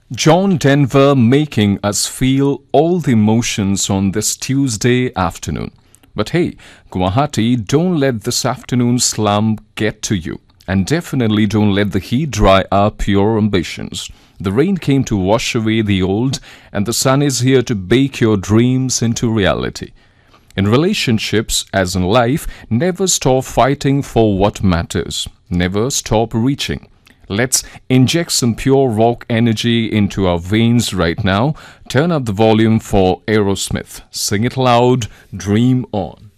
John Denver making us feel all the emotions on this Tuesday afternoon. But hey, Guwahati, don't let this afternoon slump get to you. And definitely don't let the heat dry up your ambitions. The rain came to wash away the old, and the sun is here to bake your dreams into reality. In relationships, as in life, never stop fighting for what matters. Never stop reaching. Let's inject some pure rock energy into our veins right now. Turn up the volume for Aerosmith. Sing it loud, dream on.